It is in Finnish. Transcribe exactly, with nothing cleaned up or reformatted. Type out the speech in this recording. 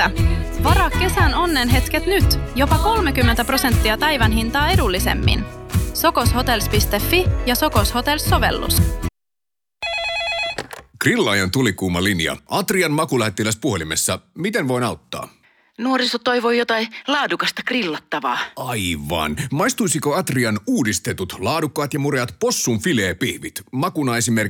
Missä? Varaa kesän onnenhetket nyt. Jopa kolmekymmentä prosenttia päivän hintaa edullisemmin. sokoshotels piste fi ja Sokos Hotels-sovellus. Grillaajan tulikuuma linja. Atrian makulähettiläs puhelimessa. Miten voin auttaa? Nuoriso toivoi jotain laadukasta grillattavaa. Aivan. Maistuisiko Atrian uudistetut laadukkaat ja mureat possun fileepihvit? Makuna esimerkiksi